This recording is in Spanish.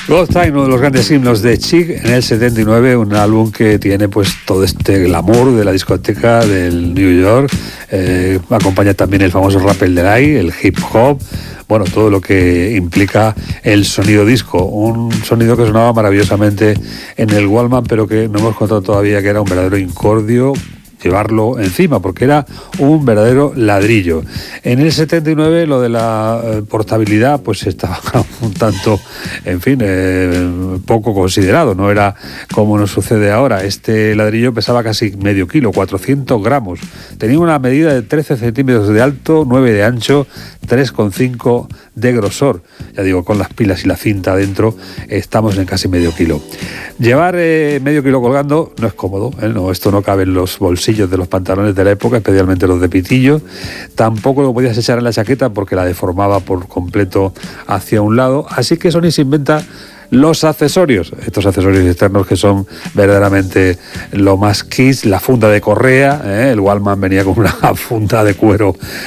Gold Time, uno de los grandes himnos de Chic en el 79, un álbum que tiene pues todo este glamour de la discoteca del New York, acompaña también el famoso rappel del aire, el hip hop, bueno, todo lo que implica el sonido disco, un sonido que sonaba maravillosamente en el Walkman, pero que no hemos contado todavía que era un verdadero incordio llevarlo encima, porque era un verdadero ladrillo. En el 79 lo de la portabilidad pues estaba un tanto, en fin, poco considerado, no era como nos sucede ahora. Este ladrillo pesaba casi medio kilo, 400 gramos, tenía una medida de 13 centímetros de alto, 9 de ancho, 3,5 de grosor. Ya digo, con las pilas y la cinta adentro estamos en casi medio kilo. Llevar medio kilo colgando no es cómodo, no, esto no cabe en los bolsillos de los pantalones de la época, especialmente los de pitillo. Tampoco lo podías echar en la chaqueta porque la deformaba por completo hacia un lado. Así que Sony se inventa los accesorios, estos accesorios externos que son verdaderamente lo más kiss, la funda de correa, el Walkman venía con una funda de cuero